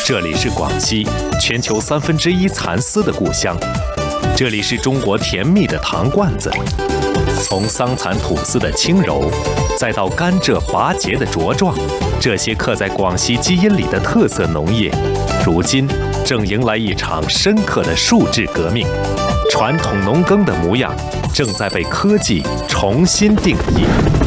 这里是广西，全球1/3蚕丝的故乡。这里是中国甜蜜的糖罐子。从桑蚕吐丝的轻柔，再到甘蔗滑结的茁壮，这些刻在广西基因里的特色农业，如今正迎来一场深刻的数质革命。传统农耕的模样，正在被科技重新定义。